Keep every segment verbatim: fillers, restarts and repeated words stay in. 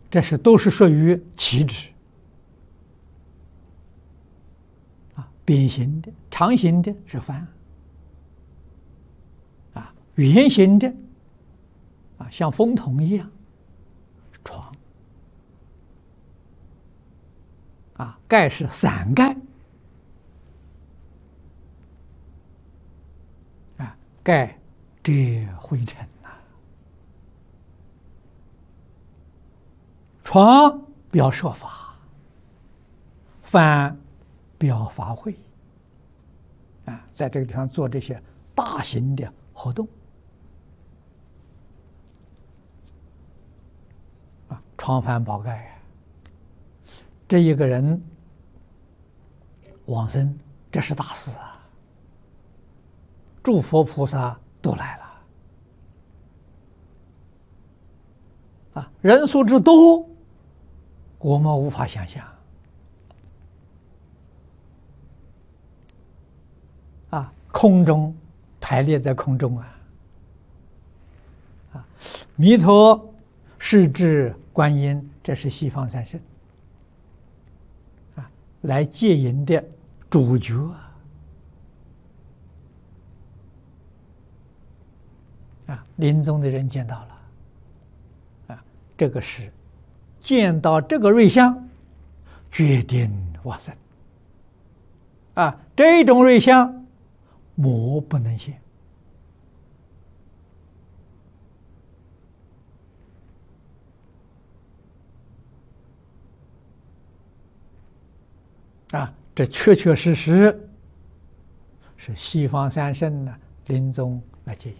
这是都是属于旗帜啊，扁形的、长形的是帆啊，圆形的啊，像风筒一样是床啊，盖是伞盖啊，盖遮灰尘呐、啊，床表说法，帆表法会啊，在这个地方做这些大型的活动啊，床帆宝盖。这一个人往生，这是大事啊！诸佛菩萨都来了啊，人数之多，我们无法想象啊！空中排列在空中啊，啊，弥陀、势至、观音，这是西方三圣。来接引的主角啊，临终的人见到了啊，这个是见到这个瑞相，决定往生啊，这种瑞相魔不能现啊，这确确实实是西方三圣呢临终来接引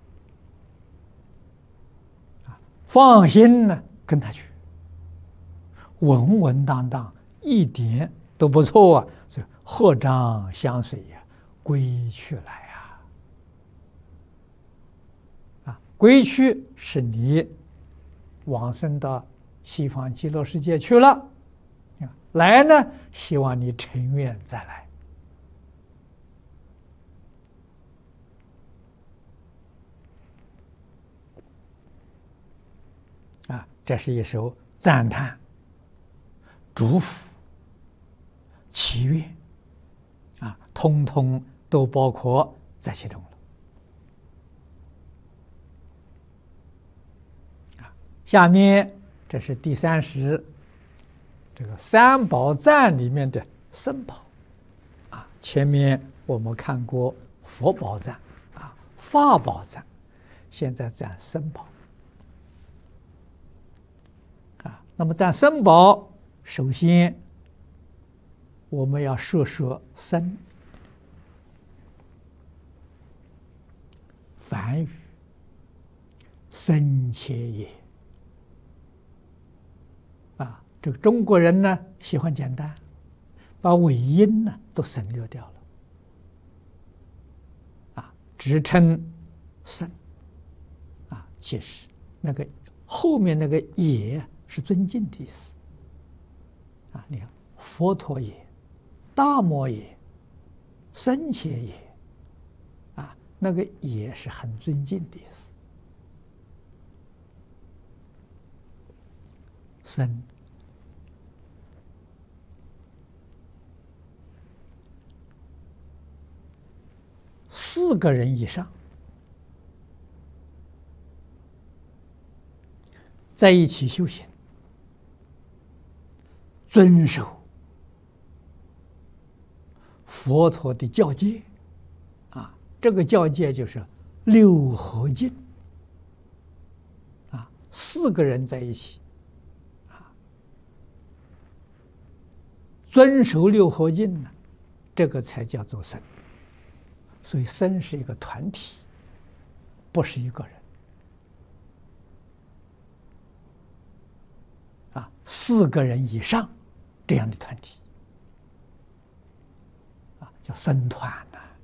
啊，放心呢跟他去，稳稳当当，一点都不错啊，所以合掌相随呀、啊，归去来呀、啊，啊，归去是你往生到西方极乐世界去了。来呢，希望你成愿再来啊！这是一首赞叹、祝福、祈愿啊，通通都包括在其中了啊。下面这是第三十。这个三宝赞里面的僧宝啊，前面我们看过佛宝赞啊、法宝赞，现在赞僧宝啊。那么赞僧宝，首先我们要说说僧，梵语僧切也。这个中国人呢喜欢简单，把尾音呢都省略掉了，啊，只称僧，啊，其实那个后面那个也是尊敬的意思，啊，你看佛陀也、大摩也、僧伽也，啊，那个也是很尊敬的意思，僧。四个人以上在一起修行，遵守佛陀的教戒啊，这个教戒就是六合敬啊，四个人在一起啊，遵守六合敬呢，这个才叫做僧。所以僧是一个团体，不是一个人啊，四个人以上这样的团体啊，叫僧团呐、啊。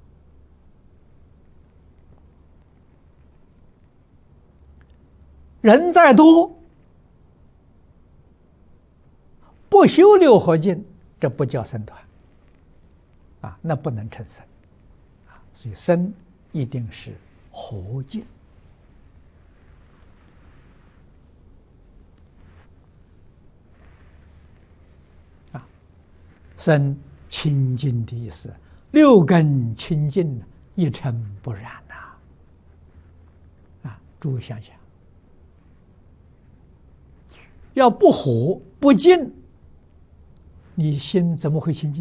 人再多，不修六合敬，这不叫僧团啊，那不能成僧。所以僧一定是合敬生清净的意思，六根清净，一尘不染呐！啊，诸位想想，要不和不净，你心怎么会清净？